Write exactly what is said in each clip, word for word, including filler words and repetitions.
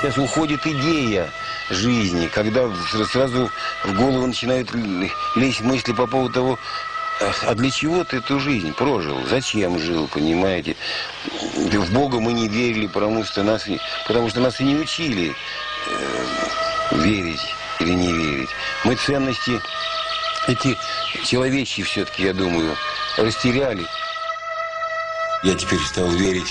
Сейчас уходит идея жизни, когда сразу в голову начинают лезть мысли по поводу того, а для чего ты эту жизнь прожил? Зачем жил, понимаете? В Бога мы не верили, потому что нас, потому что нас и не учили э, верить или не верить. Мы ценности эти человечьи все-таки, я думаю, растеряли. Я теперь стал верить,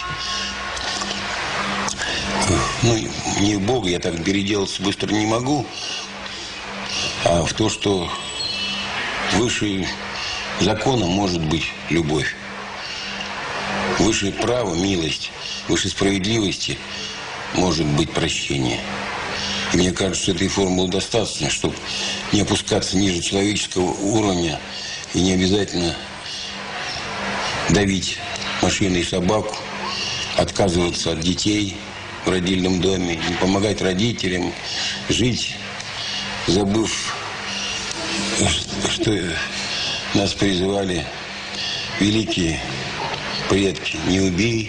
ну, не в Бога, я так переделаться быстро не могу, а в то, что выше законом может быть любовь. Выше права – милость. Выше справедливости может быть прощение. И мне кажется, этой формулы достаточно, чтобы не опускаться ниже человеческого уровня и не обязательно давить машину и собаку, отказываться от детей в родильном доме, не помогать родителям, жить, забыв, что нас призывали великие предки: не убей,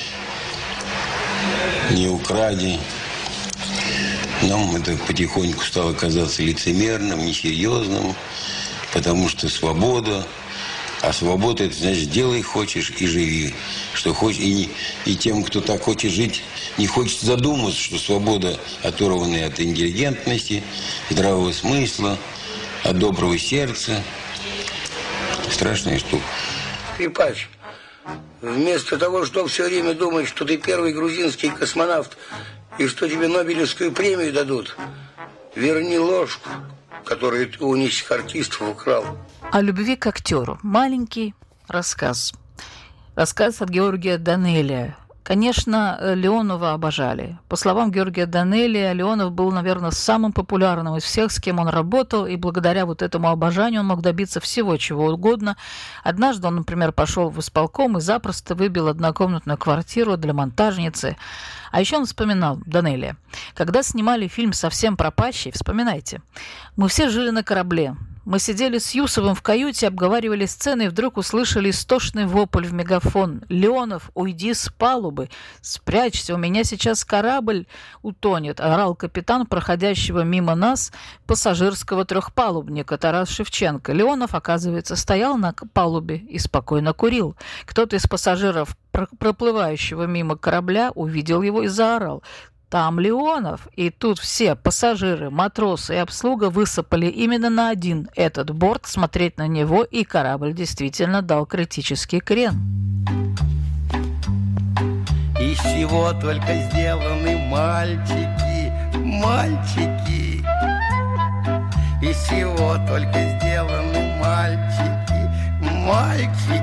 не укради. Нам это потихоньку стало казаться лицемерным, несерьезным, потому что свобода, а свобода – это значит, делай хочешь и живи, что хочешь. И, не, и тем, кто так хочет жить, не хочет задуматься, что свобода, оторванная от интеллигентности, здравого смысла, от доброго сердца – страшная штука. Скрипач, вместо того, чтобы все время думать, что ты первый грузинский космонавт и что тебе Нобелевскую премию дадут, верни ложку, которую ты у нищих артистов украл. О любви к актеру. Маленький рассказ. Рассказ от Георгия Данелия. Конечно, Леонова обожали. По словам Георгия Данелия, Леонов был, наверное, самым популярным из всех, с кем он работал, и благодаря вот этому обожанию он мог добиться всего, чего угодно. Однажды он, например, пошел в исполком и запросто выбил однокомнатную квартиру для монтажницы. А еще он вспоминал, Данелия, когда снимали фильм «Совсем пропащий», вспоминайте, мы все жили на корабле. Мы сидели с Юсовым в каюте, обговаривали сцены, и вдруг услышали истошный вопль в мегафон. «Леонов, уйди с палубы! Спрячься, у меня сейчас корабль утонет!» – орал капитан проходящего мимо нас пассажирского трехпалубника Тарас Шевченко. Леонов, оказывается, стоял на палубе и спокойно курил. Кто-то из пассажиров, проплывающего мимо корабля, увидел его и заорал: «Там Леонов!» И тут все пассажиры, матросы и обслуга высыпали именно на один этот борт смотреть на него, и корабль действительно дал критический крен. Из чего только сделаны мальчики, мальчики. Из чего только сделаны мальчики, мальчики.